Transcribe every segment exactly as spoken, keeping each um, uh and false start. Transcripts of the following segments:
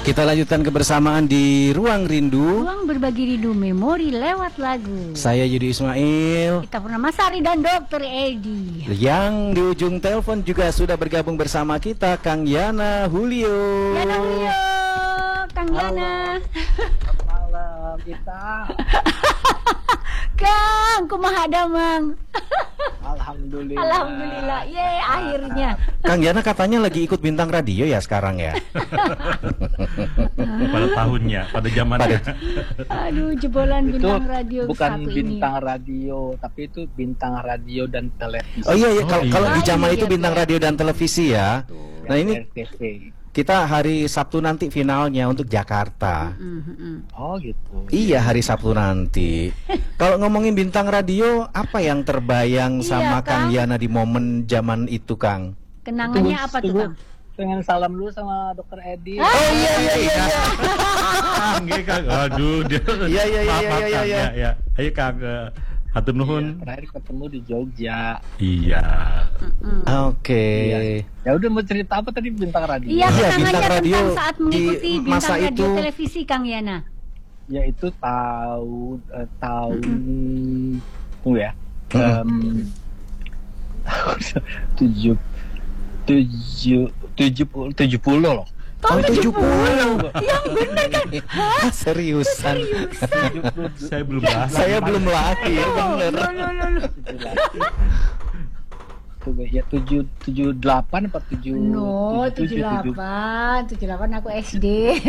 Kita lanjutkan kebersamaan di Ruang Rindu. Ruang berbagi rindu memori lewat lagu. Saya Yudi Ismail. Kita Purnamasari dan Dokter Edi. Yang di ujung telepon juga sudah bergabung bersama kita Kang Yana Julio. Yana Julio, Kang Yana. Selamat malam kita. Kang, kumaha damang? Alhamdulillah. Alhamdulillah, ye akhirnya. Kang Yana katanya lagi ikut bintang radio ya sekarang ya. Pada tahunnya, pada zamannya. Aduh, jebolan Itu bintang radio bukan satu bintang ini. radio, tapi itu bintang radio dan televisi. Oh iya ya, Oh, kalau iya. kalau di Ah, zaman iya, itu iya, bintang iya. radio dan televisi ya. Tuh, Nah, ini R T V. kita hari Sabtu nanti finalnya untuk Jakarta. Mm, mm, mm. Oh gitu. Iya, hari Sabtu nanti. Kalau ngomongin bintang radio, apa yang terbayang Iya, sama Kang Kang. Yana di momen zaman itu, Kang? Kenangannya Tunggu, apa tuh, tunggu. Kang? Pengen salam dulu sama Dokter Edi. Ah. Oh iya iya iya. iya. Kang, ya, Kang. Aduh, dia. Iya, iya, iya, Maaf, iya, maaf, iya, Kang, iya. ya, ya. Ayo Kang, eh, hatur nuhun. Iya, terakhir ketemu di Jogja. Iya. Mm. Oke. Iya. Ya udah, mau cerita apa tadi bintang radio? Iya, Iya, kenangannya bintang radio tentang saat mengikuti di bintang masa radio itu. televisi, Kang Yana. Ya itu tahun eh, tahun tunggu ya. Em, tujuh tujuh tujuh puluh tujuh puluh loh. Oh, tujuh puluh. Yang bener kan? Hah, seriusan. tujuh puluh Saya belum bahas. Saya belum lahir, bener. Loh, loh, loh, loh. Tunggu ya, tujuh tujuh delapan apa tujuh No, tujuh delapan, tujuh delapan aku S D.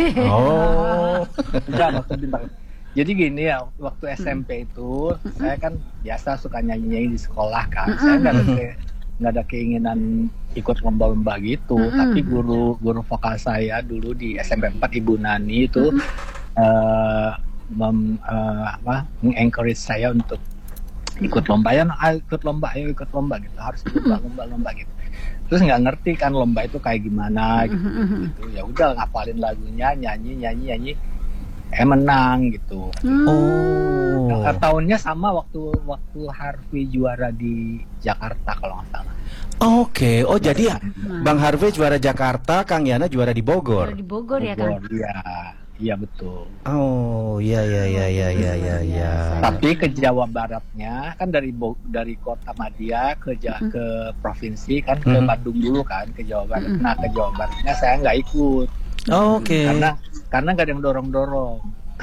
Oh. Enggak, waktu bintang. Jadi gini ya, waktu S M P itu saya kan biasa suka nyanyi-nyanyi di sekolah kan. Saya nggak ada ke- nggak ada keinginan ikut lomba-lomba gitu. Tapi guru guru vokal saya dulu di S M P empat, Ibu Nani itu eh, mem, eh, apa, encourage saya untuk ikut lomba. Ya, ayo ikut lomba, ayo ikut lomba gitu. Harus ikut lomba-lomba gitu. Terus nggak ngerti kan lomba itu kayak gimana gitu. gitu. Ya udah, ngapalin lagunya, nyanyi nyanyi nyanyi. Eh menang gitu. Oh. Nah, tahunnya sama waktu waktu Harvey juara di Jakarta kalau nggak salah. Oke. Oh, jadi Bang Harvey juara Jakarta, Kang Yana juara di Bogor. Di Bogor ya, Kang. Bogor, iya, iya betul. Oh, iya iya iya iya iya iya iya. Tapi ke Jawa Baratnya kan dari Bo- dari kota Madia ke Ja- ke provinsi kan, ke Mhm. Bandung dulu kan, ke Jawa Barat. Nah, ke Jawa Baratnya saya nggak ikut Oke. karena karena nggak ada yang dorong-dorong.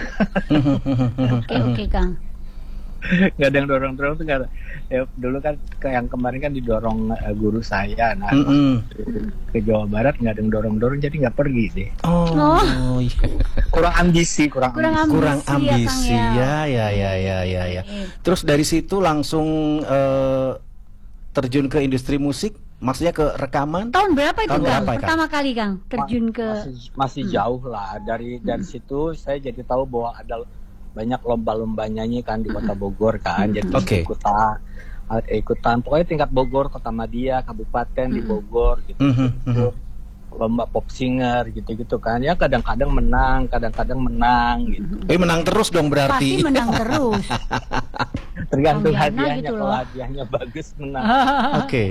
Oke, oke, Kang. Nggak ada yang dorong-dorong tuh nggak ada. Ya, dulu kan ke yang kemarin kan didorong eh, guru saya. Nah, Mm-mm. ke Jawa Barat nggak ada yang dorong-dorong, jadi nggak pergi deh. Oh, iya. Kurang ambisi, kurang, Kurang ambisi. Kurang Ambisi ya, Kang, ambisi ya. ya ya ya ya ya. Eh. Terus dari situ langsung eh, terjun ke industri musik, maksudnya ke rekaman. Tahun berapa itu, Tahun Kang? berapa, Kang? Pertama kali, Kang, terjun ke masih, masih jauh lah dari dari situ. Saya jadi tahu bahwa ada banyak lomba-lomba nyanyi kan di kota Bogor kan, jadi Oke. ikutan eh, ikutan pokoknya tingkat Bogor, kota Madia, kabupaten di Bogor gitu, Mhm, gitu. Lomba pop singer gitu-gitu kan, ya kadang-kadang menang, kadang-kadang menang gitu. Eh, menang terus dong pasti berarti. menang terus. Tergantung Kang Yana hadiahnya, gitu kalau loh. hadiahnya bagus menang. Oke.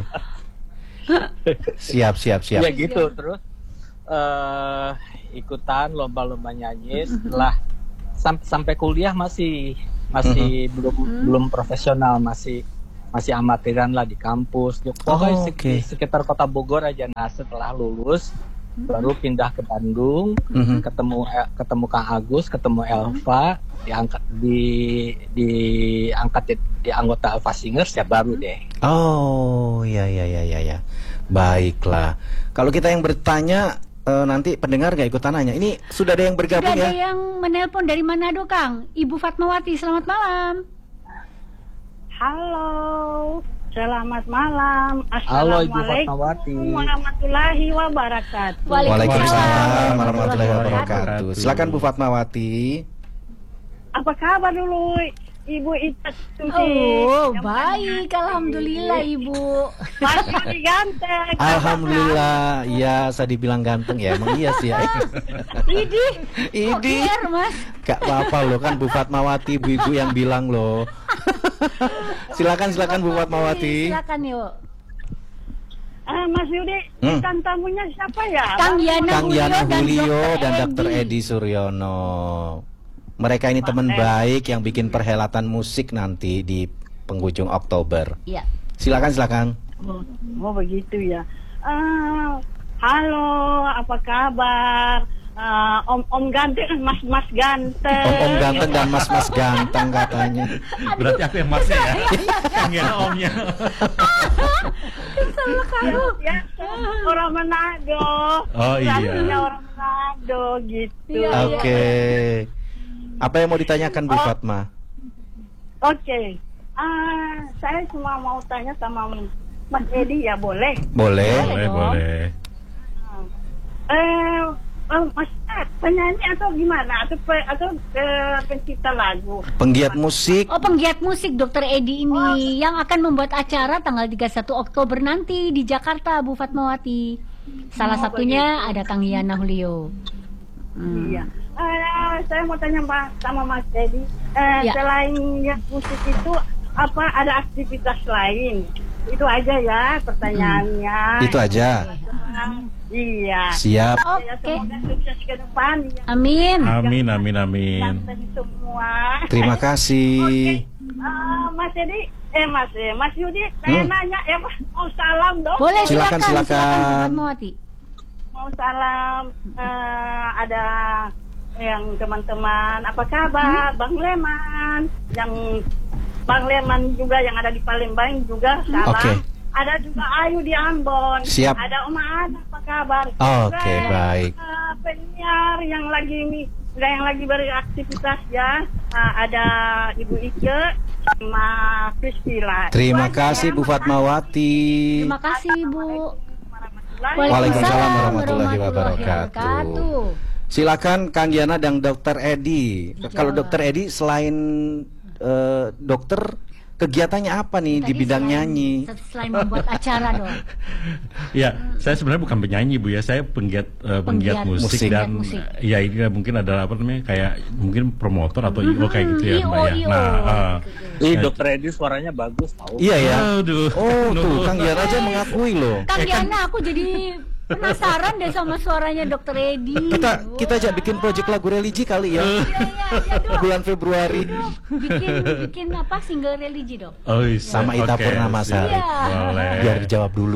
Siap siap siap. Ya gitu. Terus eh ikutan lomba-lomba nyanyi. Setelah sam- sampai kuliah masih masih belum belum profesional, masih masih amatiran lah di kampus. Pokoknya Oh, sek- oke. di sekitar kota Bogor aja. Nah, setelah lulus baru pindah ke Bandung, Mhm. ketemu eh, ketemu Kang Agus, ketemu Elva, diangkat di diangkat di, di anggota Elva Singers, ya baru deh. Oh, ya ya ya ya ya. Baiklah. Kalau kita yang bertanya eh, nanti pendengar nggak ikutan nanya. Ini sudah ada yang Sudah bergabung ada ya? yang menelpon dari Manado, Kang. Ibu Fatmawati, selamat malam. Halo, selamat malam. Halo, Ibu Assalamualaikum Fatmawati. warahmatullahi wabarakatuh. Waalaikumsalam warahmatullahi Waalaikumsalam. wabarakatuh. Silakan Bu Fatmawati. Apa kabar dulu, Ibu Ita Susi? Oh, Yang baik, mana? alhamdulillah, Ibu. Mas Yudi ganteng. Alhamdulillah. Iya, saya dibilang ganteng ya. Emang iya sih ya. Idi, kok Idi. kier, Mas? Gak apa-apa loh, kan Bu Fatmawati, ibu-ibu yang bilang loh. Silakan silakan Bu Fatmawati. Silakan yuk. Eh, Mas Yudi, Hmm. bintang tamunya siapa ya? Kang Yana Kang Yana Julio Julio dan dan dokter Edi. Edi Suryono. Mereka ini teman Edi. baik yang bikin perhelatan musik nanti di penghujung Oktober. Iya. Silakan, silakan. Oh, oh, begitu ya. Eh, halo, apa kabar? Eh, om Om ganteng, Mas Mas ganteng. Om-om ganteng dan mas-mas ganteng katanya. Berarti aku yang masnya ya. Kang Yana omnya. Ya, orang Manado. Oh, iya. Rasanya orang Manado gitu. Iya, Oke. Apa yang mau ditanyakan Bu Oh. Fatma? Oke. Ah, saya cuma mau tanya sama Mas Edi ya, boleh? Boleh. Boleh, boleh. Eh, oh, Mas, eh, penyanyi atau gimana? Atau pe- atau eh, pencipta lagu? Penggiat musik. Oh, penggiat musik dokter Edi ini yang akan membuat acara tanggal tiga puluh satu Oktober nanti di Jakarta, Bu Fatmawati. Salah Oh, satunya ada Kang Yana Julio. Hmm. Iya. Eh, saya mau tanya Pak sama Mas Edi. Eh, Ya. Selain yang musik itu, apa ada aktivitas lain? Itu aja ya pertanyaannya. Itu aja. Iya. Siap. Ya, Oke. semoga sukses ke depan. Ya. Amin. Amin, amin, amin. Ganteng semua. Terima kasih. Ah, Mas Edi, eh Mas, eh, Mas Yudi, saya Hmm. nanya, ya Mas, mau salam dong. Boleh Silakan, silakan, silakan. Bu Fatmawati. Mau salam, eh, ada yang teman-teman, apa kabar, Bang Leman, yang Bang Leman juga yang ada di Palembang juga salam. Oke. Ada juga Ayu di Ambon. Siap. Ada Oma Ana, apa kabar? Oke, Juga, baik. eh, penyiar yang lagi ini, yang lagi beraktivitas ya, eh, ada Ibu Ike sama Priscila. Terima Itu aja kasih ya, Bu makasih. Fatmawati. Terima kasih, Bu. Waalaikumsalam warahmatullahi wabarakatuh. Silakan Kang Yana dan dokter Edi. Kalau dokter Edi selain eh, dokter, kegiatannya apa nih di Tadi bidang selain- nyanyi? Selain membuat acara dong. Ya, saya sebenarnya bukan penyanyi Bu ya, saya penggiat eh, penggiat Penggiat musik, musik. dan Musik. eh, ya ini mungkin adalah apa namanya kayak mungkin promotor atau I O kayak gitu ya, I O, Mbak ya. I O. Nah, eh, Ih, ya, dokter Edi suaranya bagus tahu. Iya ya. Aduh. Oh tuh Nuhun. Kang Yana aja mengakui loh. Kang Yana, aku jadi penasaran deh sama suaranya dokter Edi. Kita kita aja bikin project lagu religi kali ya. Iya, iya, iya, Dok. Bulan Februari. Dok, bikin bikin apa single religi dok? Oh, iya. Sama Ita Oke, Purnamasari. siap. Boleh. Biar dijawab dulu.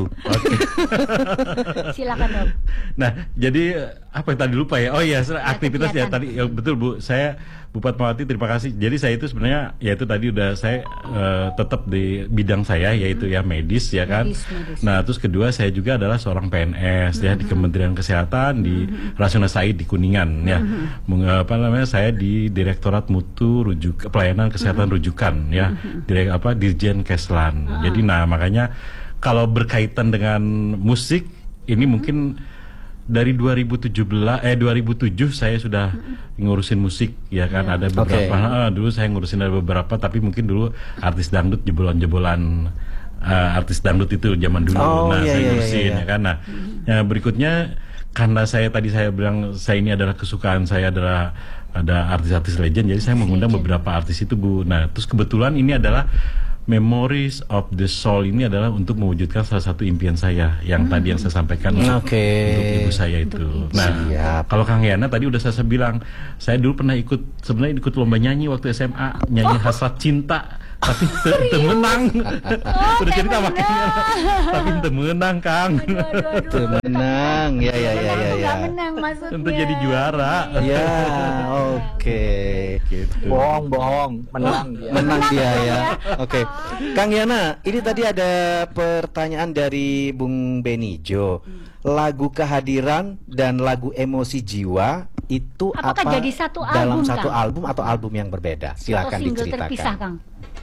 Silakan dok. Nah, jadi eh, apa yang tadi lupa ya? Oh iya, aktivitas ya kegiatan. tadi ya, betul Bu. Saya Bu Fatmawati terima kasih. Jadi saya itu sebenarnya ya itu tadi udah saya eh, tetap di bidang saya yaitu ya medis ya kan. Medis, medis. Nah, terus kedua saya juga adalah seorang P N S ya di Kementerian Kesehatan di Rasuna Said di Kuningan ya. Meng- apa namanya? Saya di Direktorat Mutu Rujuk Pelayanan Kesehatan Rujukan ya. Direk apa Dirjen Keslan. Jadi nah makanya kalau berkaitan dengan musik ini mungkin dari dua ribu tujuh belas eh dua ribu tujuh saya sudah ngurusin musik ya kan ada beberapa Oke. ah, dulu saya ngurusin ada beberapa tapi mungkin dulu artis dangdut jebolan-jebolan eh, artis dangdut itu zaman dulu Oh, nah iya, saya iya, ngurusin iya, iya. ya kan nah yang berikutnya karena saya tadi saya bilang saya ini adalah kesukaan saya adalah ada artis-artis legend jadi saya mengundang Legend. beberapa artis itu Bu nah terus kebetulan ini adalah Memories of the Soul ini adalah untuk mewujudkan salah satu impian saya yang tadi yang saya sampaikan untuk, Oke. untuk ibu saya itu. Untuk ibu. Nah, Siap. kalau Kang Yana tadi udah saya bilang, saya dulu pernah ikut sebenarnya ikut lomba nyanyi waktu S M A, nyanyi Hasrat Cinta, tapi te- te menang. udah teh cerita menang. makanya, tapi te menang Kang. Aduh, aduh, aduh. Tuh menang. Ya ya ya ya Menang, ya. nggak menang maksudnya. Tentu jadi juara. Ya, oke. Gitu. Bohong, bohong, menang dia. Menang dia ya. Oke. Kang Yana, ini tadi ada pertanyaan dari Bung Benijo. Lagu Kehadiran dan lagu Emosi Jiwa itu Apakah apa jadi satu dalam album, satu Kang? album atau album yang berbeda? Atau Silakan single terpisah diceritakan. Kang.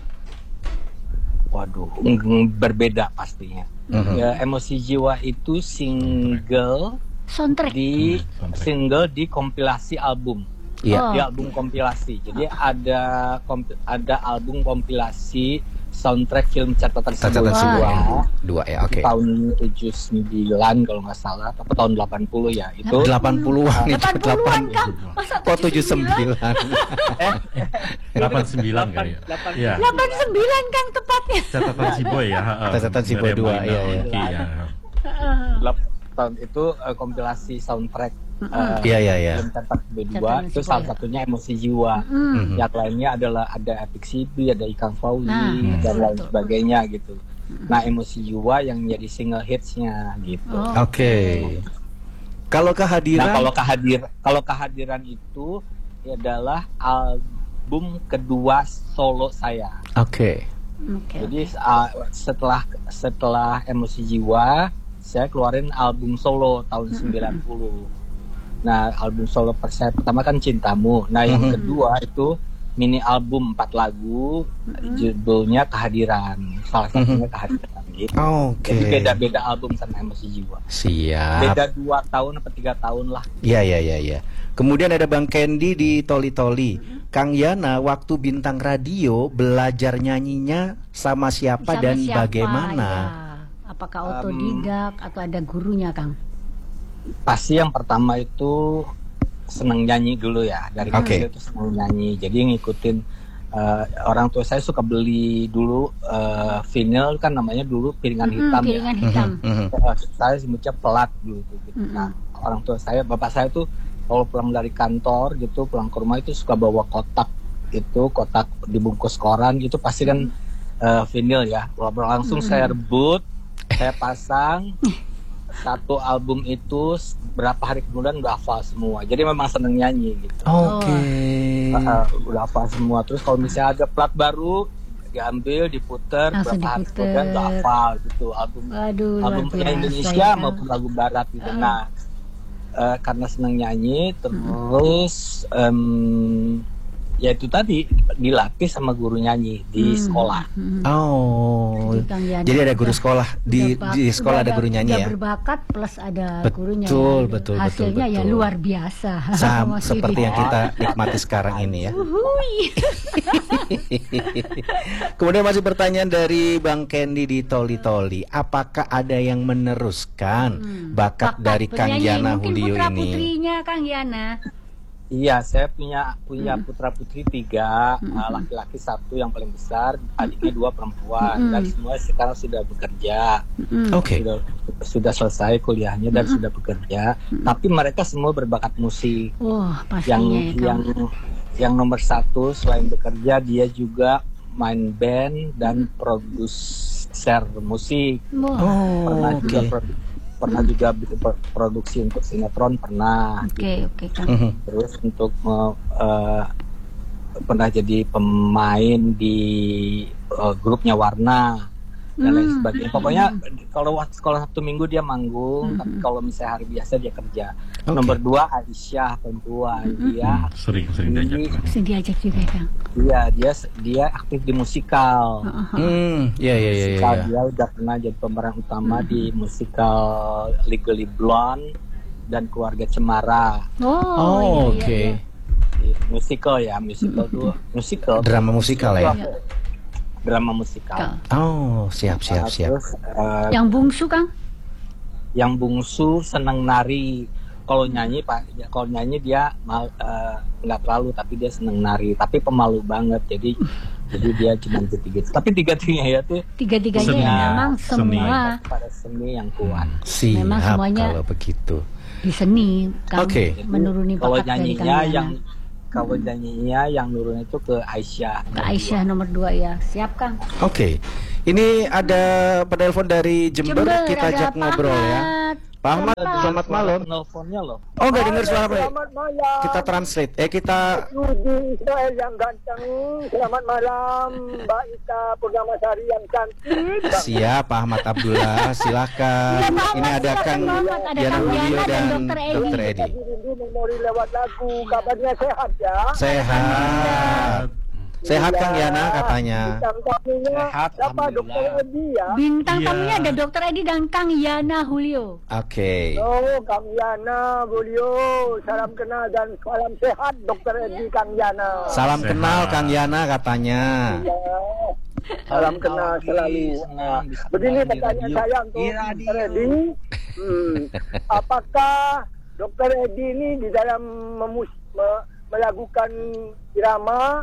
Waduh, mm, berbeda pastinya. Mhm. Ya, Emosi Jiwa itu single Soundtrack. di Soundtrack. single di kompilasi album. Iya. Oh. Di album kompilasi. Jadi ada kompi- ada album kompilasi soundtrack film catatan Catatan sebuah sebuah. jiwa. Dua ya, oke. Tahun tujuh puluh sembilan kalau nggak salah, atau tahun delapan puluh ya itu. delapan puluhan itu delapan puluhan Kang. Masa Kok tujuh sembilan? delapan puluh sembilan kali ya. Delapan- Iya. delapan puluh sembilan Kang tepatnya. Catatan si boy ya. ha, ha. Catatan si boy Bener, dua, Mbak iya, Ina, iya. Oki, ya. delapan tahun itu uh, kompilasi soundtrack. Uh, Iya, iya, iya. Film Cetak B dua itu salah satunya Emosi Jiwa. Mm. Yang lainnya adalah ada Epic Sibi, ada Ikang Fauzi Nah, dan betul, lain betul. sebagainya gitu. Nah, Emosi Jiwa yang jadi single hitsnya gitu. Oh. Oke. Kalau Nah, kehadiran kalau kehadir kalau kehadiran itu adalah album kedua solo saya. Oke. Oke. Jadi uh, setelah setelah Emosi Jiwa, saya keluarin album solo tahun sembilan puluh. Nah, album solo per saya pertama kan Cintamu. Nah, yang Mhm. kedua itu mini album empat lagu, judulnya Kehadiran. Salah satunya Kehadiran gitu. Oke. Jadi beda-beda album sama Emosi Jiwa. Siap. Beda dua tahun atau tiga tahun lah. Iya, iya, iya, iya. Kemudian ada Bang Candy di Toli Toli. Kang Yana waktu bintang radio belajar nyanyinya sama siapa Sama dan siapa, bagaimana? ya? Apakah otodidak atau ada gurunya, Kang? Pasti yang pertama itu seneng nyanyi dulu ya. Dari Oke. kecil itu seneng nyanyi. Jadi ngikutin uh, orang tua saya suka beli dulu uh, vinyl kan namanya dulu piringan Mm-mm, hitam piringan ya. hitam. Mhm. Uh, saya sebutnya pelat dulu tuh, gitu. Mm-mm. Nah, orang tua saya, bapak saya tuh kalau pulang dari kantor gitu, pulang ke rumah itu suka bawa kotak itu, kotak dibungkus koran gitu, pasti kan uh, vinyl ya. Langsung Mm-mm. saya rebut, saya pasang satu album itu berapa hari kemudian udah hafal semua. Jadi memang seneng nyanyi gitu. Oke. Uh, udah hafal semua. Terus kalau misalnya ada plat baru diambil, diputer, Langsung berapa hari diputer. kemudian udah hafal gitu. Album Waduh, album luar punya biasa Indonesia ya. maupun lagu Barat gitu. Uh. Nah, uh, karena seneng nyanyi, terus em, ya itu tadi dilatih sama guru nyanyi di Hmm. sekolah. Hmm. Oh. Jadi Kang Yana Jadi ada guru udah- sekolah di udah bak- di sekolah udah ada guru nyanyi udah ya. berbakat plus ada Betul, gurunya. betul, ya. betul, Hasilnya ya betul. luar biasa. Sam, Mas seperti Yudi. yang kita nikmati sekarang ini ya. Uhuy. Kemudian masih pertanyaan dari Bang Candy di Toli Toli. Apakah ada yang meneruskan Hmm. bakat dari Kang bernyanyi. Yana Mungkin Julio putra ini? putrinya Kang Yana. Iya, saya punya punya Hmm. putra putri tiga, Hmm. uh, laki-laki satu yang paling besar, adiknya dua perempuan, Hmm. dan semua sekarang sudah bekerja, Mm. Oke. sudah sudah selesai kuliahnya dan sudah bekerja. Tapi mereka semua berbakat musik. Wah, Yang pastinya ya yang Kang. yang nomor satu selain bekerja dia juga main band dan produser musik. Wah. Pernah Oh, juga oke. produ- pernah juga bikin pro- produksi untuk sinetron pernah. Oke, oke Kang. Mhm. Terus untuk uh, uh, pernah jadi pemain di uh, grupnya Warna dan lain Hmm. sebagainya. Pokoknya kalau waktu sekolah Sabtu Minggu dia manggung, Hmm. tapi kalau misalnya hari biasa dia kerja. Oke. Nomor dua Aisyah perempuan, dia Sering-sering diajak. ini Bisa diajak juga Kang. dia dia dia aktif di musikal. Heeh. Hmm, ya ya ya Musikal ya. dia udah pernah jadi pemeran utama di musikal Legally Blonde dan Keluarga Cemara. Oh, Oh, iya, iya, oke. iya. Di Musikal ya, musikal tuh musikal. Drama musikal ya. Itu drama musikal. Kang. Oh, siap siap Nah, siap. Terus eh, Yang bungsu Kang? yang bungsu seneng nari. Kalau nyanyi pak, ya, kalau nyanyi dia mal- eh, nggak terlalu, tapi dia seneng nari. Tapi pemalu banget, jadi jadi dia cuma gitu-gitu. Tapi tiga-tiganya ya tuh Tiga-tiganya Seni. ya memang Seni. semua pada seni yang kuat. Siap Memang semuanya- kalau begitu. di seni Kang. Oke. Menuruni Kalau bakat dari Kang nyanyinya Yana. yang kalau nyanyinya yang nurun itu ke Aisyah. Ke Aisyah nomor dua ya. Siap Kang. Oke. Ini ada penelpon dari Jember, Jember, kita ada ajak Pak ngobrol ya. Ahmad. Pak Ahmad, Selamat selamat malam. Penelponnya loh. Oh, nggak dengar suara Pak. Selamat malam. Kita translate. Eh kita Yudi Israel yang ganteng. Selamat malam, Mbak Ita Purnamasari yang cantik. Mbak- siap Pak Ahmad Abdullah, silakan. Iya, Pak Ini Ahmad, ada silakan, Kang Pak Ahmad. Ada Yana Kang Julio Yana dan dan Dokter Edi. Dokter Edi. Tadi rindu memori lewat lagu. Kabarnya sehat ya. Sehat. Sehat Kang Yana katanya. Bintang tamunya Sehat, siapa? alhamdulillah. Dokter Edi ya. Bintang Iya. tamunya ada Dokter Edi dan Kang Yana Julio. Oke. Oh, Kang Yana, Bulio, salam kenal dan salam sehat, Dokter Edi, Kang Yana. Salam Sehat. kenal Kang Yana katanya. Ya. Salam kenal selalu. Senang bisa Begini kenal di pertanyaan radio. saya untuk Di radio. Dokter Edi. Hmm, apakah Dokter Edi ini di dalam memus- me- melakukan irama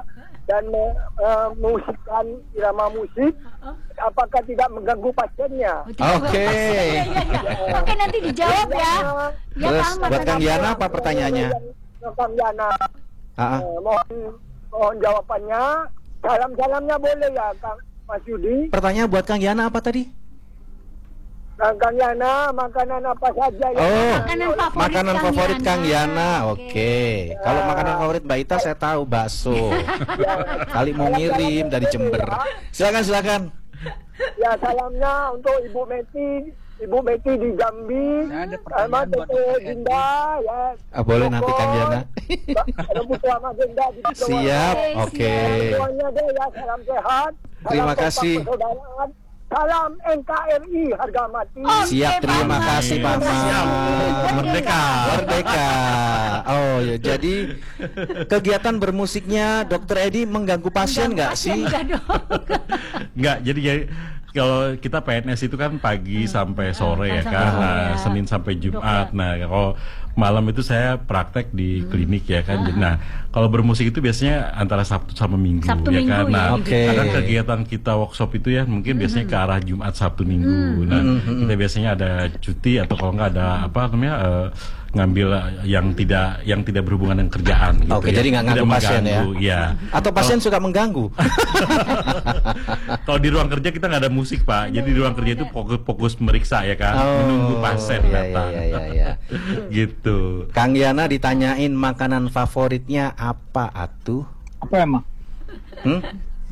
dan uh, musikkan irama musik, apakah tidak mengganggu pasiennya? Oke. Ya, ya, ya. Oke, nanti dijawab ya. Ya, Terus Kang, buat makanan Kang Yana apa? apa pertanyaannya? Kang Yana, Ah, ah. eh, mohon mohon jawabannya. Salam-salamnya boleh ya, Kang Mas Yudi. Pertanyaan buat Kang Yana apa tadi? Kang, Kang Yana, makanan apa saja yang Oh, Makanan favorit makanan Kang favorit Yana. Kang Yana. Oke. Oke. Kalau makanan favorit Mbak Ita saya tahu bakso. Kali mau ngirim dari Jember. Silakan silakan. Ya, salamnya untuk Ibu Meti, Ibu Meti di Jambi, Saya ada sama pertanyaan buat Tete Dokter Edi. Dinda, ya. Ah, boleh nanti Kang Yana. Ada Bu Tuama Dinda di situ. Siap. Oke. Semuanya deh ya, salam sehat. Terima Salam kasih. kompak persaudaraan. Salam N K R I harga mati. Oh, Siap, terima Paman. kasih Paman. Siap. Merdeka. Merdeka. Oh ya, jadi kegiatan bermusiknya Dokter Edi mengganggu pasien nggak sih? Enggak dong. Enggak, jadi jadi kalau kita P N S itu kan pagi sampai sore ya sampai kan, sore nah, ya. Senin sampai Jumat. Dok, ya. Nah, kalau malam itu saya praktek di klinik ya kan. Jadi, Nah, kalau bermusik itu biasanya antara Sabtu sama Minggu Sabtu ya Minggu kan. ya, Nah, Oke. kadang kegiatan kita workshop itu ya mungkin biasanya ke arah Jumat Sabtu Minggu. Nah, kita biasanya ada cuti atau kalau nggak ada apa namanya eh, ngambil yang tidak yang tidak berhubungan dengan kerjaan gitu. Oke, ya. jadi nggak Tidak nganggu pasien ya? mengganggu, ya. Atau pasien suka mengganggu? Kalau di ruang kerja kita nggak ada musik Pak, jadi di ruang kerja itu fokus, fokus meriksa ya kan, menunggu pasien iya, datang, iya, iya, iya. gitu. Kang Yana ditanyain makanan favoritnya apa atuh? Apa emang? Hmm?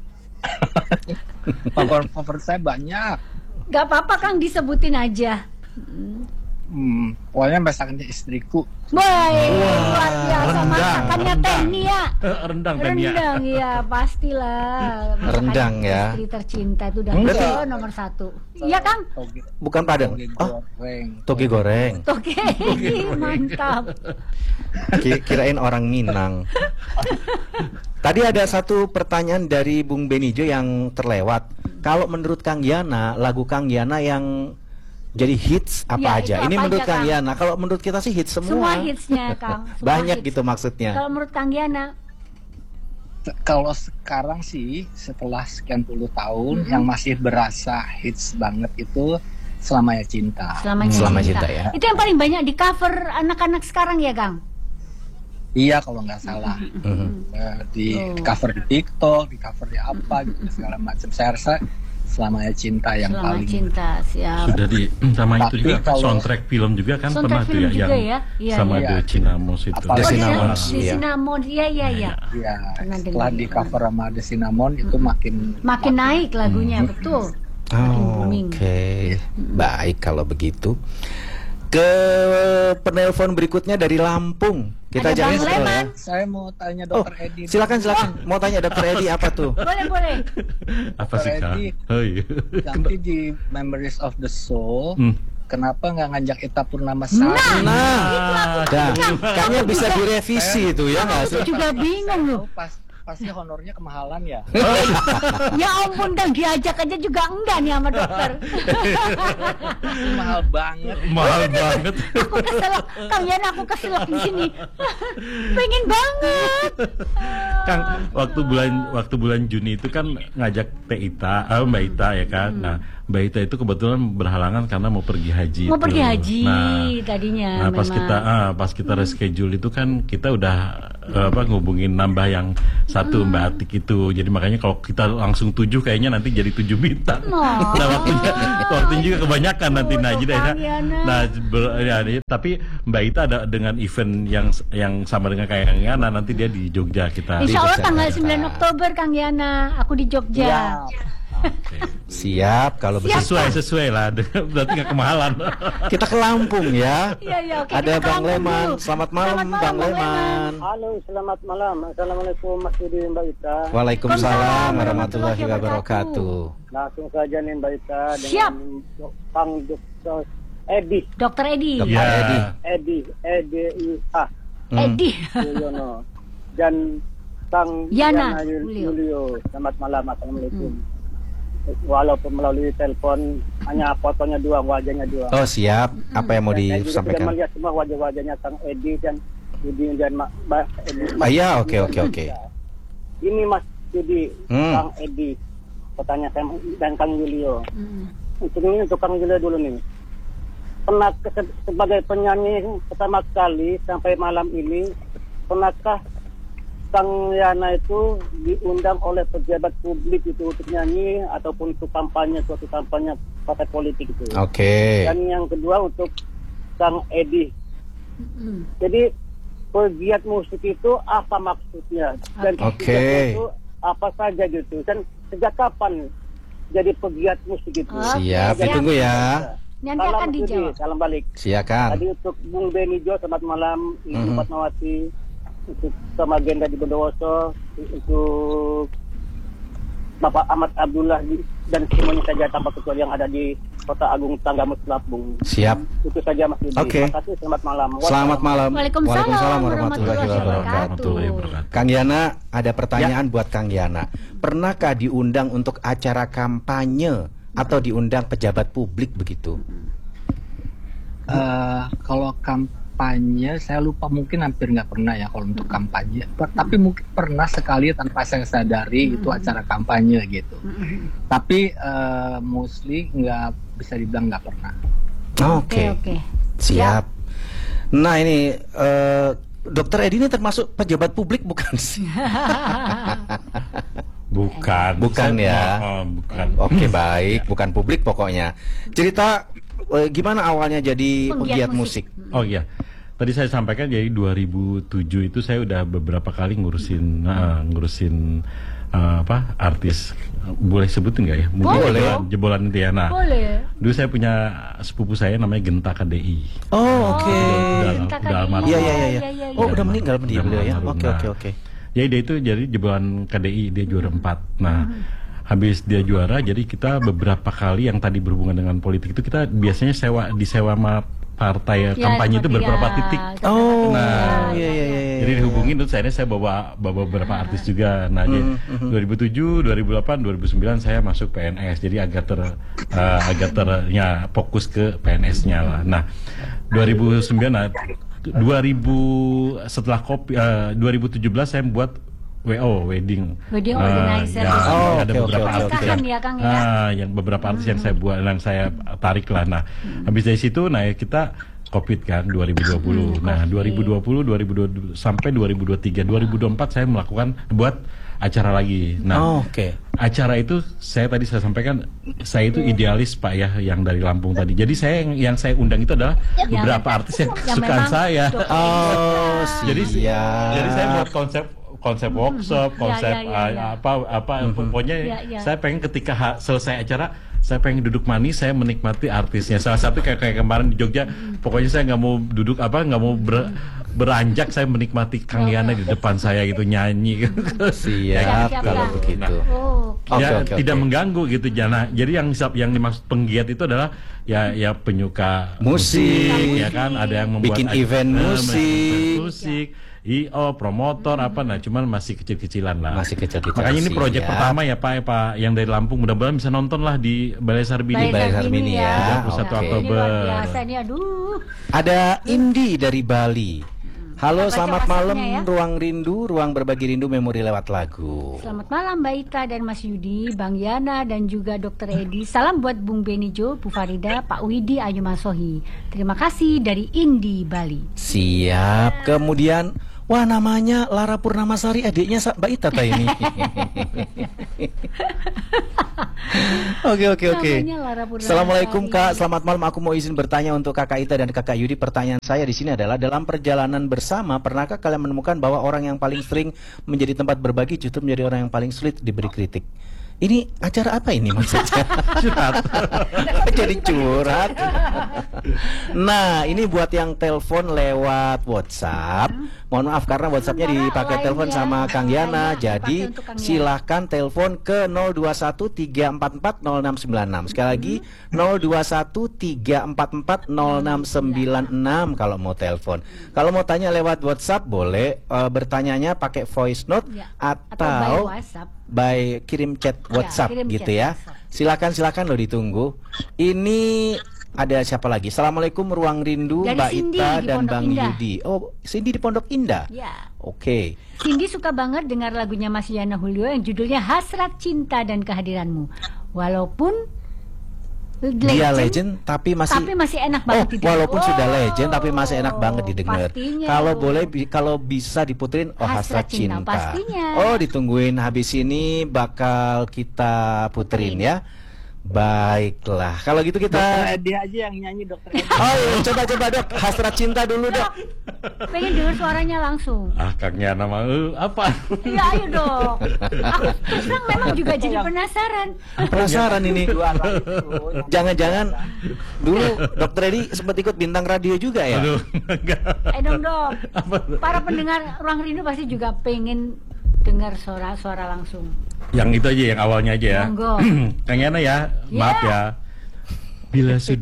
Favorit favorit saya banyak. Gak apa-apa Kang, disebutin aja. Hmm, pokoknya masakannya istriku. Baik, luar biasa rendang, masakannya rendang. teh nih ya. Rendang kan ya. Rendang ya, pastilah. Masakan Rendang ya. Istri tercinta itu udah Berarti- oh, nomor satu. Iya Kang. Toge, Bukan Padang. toge Oh, goreng. toge goreng. Oke, mantap. Ki- Kirain orang Minang. Tadi ada satu pertanyaan dari Bung Benijo yang terlewat. Kalau menurut Kang Yana, lagu Kang Yana yang jadi hits apa Ya, aja? itu Ini apa menurut aja, Kang Kang? Yana. Kalau menurut kita sih hits semua. Semua hitsnya Kang. Semua Banyak hits. gitu maksudnya. Kalau menurut Kang Yana, Kalau sekarang sih setelah sekian puluh tahun yang masih berasa hits banget itu Selamanya Cinta. selamanya Selama cinta. cinta ya. Itu yang paling banyak di cover anak-anak sekarang ya Kang? Iya kalau nggak salah. Mhm. Eh, di Oh. cover di TikTok, di cover di apa gitu segala macam. Saya rasa Selamanya Cinta yang Selama paling cinta, siap. Sudah di sama itu Tapi juga kalau- soundtrack film juga kan Soundtrack pernah tuh film ya juga yang ya? Iya, sama iya. The Cinamos itu. Apalagi- The Oh, Cinnamon, di iya. Cinnamon, iya iya iya. ya Pernah setelah dengar. di cover sama The Cinnamon itu makin Makin naik lagunya, betul. Makin Oh, booming. Oke, baik kalau begitu. Ke penelpon berikutnya dari Lampung. Kita Ada jangan Bang scroll ya. Leman. saya mau tanya Oh, Dokter Edi. silakan silakan. Mau tanya Dokter Edi apa tuh? Boleh boleh. Apa sih Dokter Kak? Edi. Oh, iya. Nanti di Memories of the Soul, Hmm. kenapa nggak ngajak Ita Purnamasari? Nah, dah, kayaknya bisa direvisi itu ya nggak sih? Aku juga bingung loh. Oh, pas, pasti honornya kemahalan ya. Ya ampun Kang, diajak aja juga enggak nih sama dokter. Itu mahal banget. Mahal banget. Aku keselak, Kang Yana aku keselak di sini. Pengen banget. Kang, waktu bulan waktu bulan Juni itu kan ngajak Teh Ita, eh, Mbak Ita ya kan. Nah, Mbak Ita itu kebetulan berhalangan karena mau pergi haji. Mau itu. pergi haji Nah, tadinya Nah, pas memang. kita ah, pas kita reschedule itu kan kita udah eh, apa ngubungin nambah yang satu Mbak Atik itu. Jadi makanya kalau kita langsung tujuh kayaknya nanti jadi tujuh bintang. Oh. Nah, waktunya waktunya juga kebanyakan nanti nah Oh, jadi Kang nah, Yana. nah ber- ya, ya, tapi Mbak Ita ada dengan event yang yang sama dengan kayak Kang Yana nanti dia di Jogja kita. Insya Allah Di tanggal Jakarta. sembilan Oktober Kang Yana, aku di Jogja. Oke. Siap kalau begitu. Sesuai sesuai lah berarti nggak kemahalan. Kita ke Lampung ya. Iya iya oke. Ada kita ke Bang Lampung Leman. dulu. Selamat malam, Bang Leman. Halo, selamat malam. Assalamualaikum Mas Yudi Mbak Ita. Waalaikumsalam warahmatullahi wabarakatuh. Langsung saja nih Mbak Ita Siap. dengan Dok- Kang Dokter Edi, Dokter Edi. Dokter Ya. Edi. Edi, E D I H Hmm. Edi. Yuliono dan Kang Yana Yul- Julio. Julio. Selamat malam, assalamualaikum. Walaupun melalui telepon hanya fotonya dua, wajahnya dua. Oh siap. Apa yang mau Dan saya juga sudah disampaikan? melihat semua wajah-wajahnya Kang Edi dan Yudi dan Ma- Mbak Edi. Ah, iya, oke, oke, oke. Ini Mas Yudi, Hmm. Kang Edi, pertanyaan saya dan Kang Yulio. Hmm. Untuk ini untuk Kang Yulio dulu nih. Pernah ke- sebagai penyanyi pertama kali sampai malam ini, pernahkah Kang Yana itu diundang oleh pejabat publik itu untuk nyanyi ataupun untuk kampanye, suatu kampanye partai politik itu? Oke. Dan yang kedua untuk Kang Edi. Hmm. Jadi pegiat musik itu apa maksudnya? Dan Oke. pegiat itu apa saja gitu? Dan sejak kapan jadi pegiat musik itu? Oke, Siap, siap. ditunggu ya. Nanti Salam akan Yudi, dijawab. salam balik. Silakan. Tadi untuk Bung Benijo, selamat malam. Ibu Mhm. Fatmawati, untuk sama Genda di Bondowoso, untuk Bapak Ahmad Abdullah di- dan semuanya saja tanpa kecuali yang ada di Kota Agung Tanggamus Lampung. Siap. Itu saja Mas Yudi. Oke. Terima kasih, selamat malam. Selamat malam. Waalaikumsalam warahmatullahi Warahmatullahi wabarakatuh. Kang Yana, ada pertanyaan buat Kang Yana. Pernahkah diundang untuk acara kampanye atau diundang pejabat publik begitu? Eh, kalau kampanye saya lupa, mungkin hampir nggak pernah ya kalau untuk kampanye. Per- tapi mungkin pernah sekali tanpa saya sadari itu acara kampanye gitu. Tapi eh, mostly nggak bisa dibilang nggak pernah. Oke. Oke, oke. Siap. Nah ini eh, Dokter Edi ini termasuk pejabat publik bukan sih? Bukan. Bukan Saya- ya. oh, bukan. Oke baik, bukan publik pokoknya. Cerita eh, gimana awalnya jadi Penggiat pegiat musik? musik. Oh iya. Tadi saya sampaikan jadi dua ribu tujuh itu saya udah beberapa kali ngurusin nah, ngurusin eh, apa artis. Boleh sebutin nggak ya? Mungkin Boleh. jebolan, jebolan itu ya. Nah, Boleh. dulu saya punya sepupu saya namanya Genta K D I. Oh oke. Udah- Genta udah K D I. almarhum. Iya iya iya. iya. Iya, iya, Oh iya. udah meninggal dia Udah beliau ya. almarhum. Oke Nah, oke oke. Jadi dia itu jadi jebolan K D I, dia juara empat. Nah, habis dia juara, jadi kita beberapa kali yang tadi berhubungan dengan politik itu kita biasanya sewa disewa sama partai Ya, kampanye itu seperti beberapa ya, titik. Oh Nah, iya iya iya. Jadi dihubungin terus akhirnya saya bawa bawa beberapa artis juga. Nah, jadi dua ribu tujuh, dua ribu delapan, dua ribu sembilan saya masuk P N S. Jadi agak ter eh, agak ter ya fokus ke P N S-nya lah. Nah, dua ribu sembilan nah, dua ribu setelah kopi eh, dua ribu tujuh belas saya membuat W O wedding Wedding Eh, organizer. ya, Oh, ada oke, beberapa oke, oke, artis oke. yang Ya, Kang, ya. ah, yang beberapa artis yang saya buat yang saya tarik lah. Nah, habis dari situ nah kita Covid kan dua ribu dua puluh. Nah, dua ribu dua puluh, dua ribu dua puluh sampai dua ribu dua puluh tiga, dua ribu dua puluh empat saya melakukan buat acara lagi. Nah, Oh, oke. acara itu saya tadi saya sampaikan saya itu idealis Pak ya yang dari Lampung tadi. Jadi saya yang, yang saya undang itu adalah beberapa artis yang yang kesukaan memang saya. Dokter Oh Jadi siap. jadi saya buat konsep konsep workshop, Ya, konsep ya, ya, uh, ya. apa apa pokoknya Ya, ya. saya pengen ketika ha- selesai acara saya pengen duduk manis, saya menikmati artisnya. Salah satu kayak, kayak kemarin di Jogja, pokoknya saya nggak mau duduk apa nggak mau ber- beranjak, saya menikmati Kang Yana di depan saya gitu nyanyi. Siap Siap, siap, kalau siap. begitu. Oh, Oke, ya oke, tidak oke. mengganggu gitu Jana. Jadi yang yang dimaksud penggiat itu adalah ya ya penyuka Musik. ya kan, ada yang membuat Bikin acara- event eh, musik. event musik, I O, promotor apa, nah cuman masih kecil-kecilan lah. Masih kecil-kecilan, Makanya ini proyek siap. pertama ya Pak, ya Pak yang dari Lampung, mudah-mudahan bisa nonton lah di Balai Sarbini. Balai Sarbini ya. tiga puluh satu Oke. Ini Oktober. luar biasa nih, aduh. Ada Indi dari Bali. Halo, Baca selamat malam WhatsApp-nya ya. Ruang Rindu, Ruang Berbagi Rindu Memori lewat lagu. Selamat malam Mbak Ita dan Mas Yudi, Bang Yana dan juga Dokter Edi. Salam buat Bung Benijo, Bu Farida, Pak Widi, Ayu Masohi. Terima kasih dari Indi Bali. Siap. Kemudian, wah namanya Lara Purnamasari, adiknya Sa- Mbak Ita ta ini. Oke oke oke. Namanya Lara Purnamasari. Assalamualaikum Kak, selamat malam. Aku mau izin bertanya untuk Kakak Ita dan Kakak Yudi. Pertanyaan saya di sini adalah dalam perjalanan bersama, pernahkah kalian menemukan bahwa orang yang paling sering menjadi tempat berbagi justru menjadi orang yang paling sulit diberi kritik? Ini acara apa ini maksudnya? Curhat. Jadi curhat. Nah, ini buat yang telepon lewat WhatsApp. Mohon maaf karena WhatsAppnya dipakai Lain telepon ya. sama Kang Yana. Lainnya Jadi dipakai untuk Kang Yana. silahkan telepon ke nol dua satu tiga empat empat nol enam sembilan enam. Sekali lagi nol dua satu tiga empat empat nol enam sembilan enam kalau mau telepon. Kalau mau tanya lewat WhatsApp boleh, eh, bertanyanya pakai voice note Ya, atau, atau by WhatsApp. by kirim chat WhatsApp kirim gitu chat ya. WhatsApp. Silakan silakan lo ditunggu. Ini ada siapa lagi? Assalamualaikum Ruang Rindu, Dari Mbak Cindy Ita di dan Pondok Bang Indah. Yudi. Oh, Cindy di Pondok Indah. Ya. Oke. Cindy suka banget dengar lagunya Mas Yana Julio yang judulnya Hasrat Cinta dan Kehadiranmu. Walaupun legend, dia legend tapi masih tapi masih enak oh, banget didengar. walaupun oh, sudah legend tapi masih enak banget didengar. Pastinya Kalau itu. boleh bi- kalau bisa diputerin oh Hasrat, Hasrat Cinta, Cinta. pastinya. Oh, ditungguin habis ini bakal kita puterin ya. Baiklah. Kalau gitu kita Dokter Edi aja yang nyanyi Dokter Edi. Oh, iya, coba-coba Dok, Hasrat Cinta dulu, Dok. Pengen denger suaranya langsung. Ah, Kang Yana mah eh, apa? Iya, ayo dong. Aku terus terang memang juga jadi penasaran. Penasaran ini. Juara itu. Jangan-jangan dulu Dokter Edi sempat ikut bintang radio juga ya? Aduh, enggak. Eh dong dok. Apa? Para pendengar Ruang Rindu pasti juga pengen dengar suara-suara langsung. Yang itu aja, yang awalnya aja ya. Monggo. Kang Yana ya, maaf Ya. ya. Bila sudah